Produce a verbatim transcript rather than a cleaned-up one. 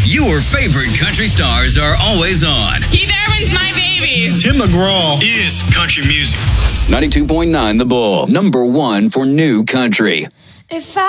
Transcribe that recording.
Your favorite country stars are always on. Keith Urban's my baby. Tim McGraw is country music. ninety-two point nine The Bull, number one for new country. If I